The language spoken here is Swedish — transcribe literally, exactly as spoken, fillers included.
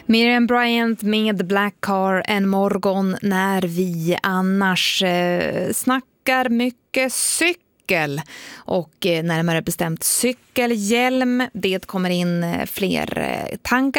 Miriam Bryant med Black Car en morgon när vi annars eh, snackar mycket cykel och eh, närmare bestämt cykelhjälm. Det kommer in fler eh, tankar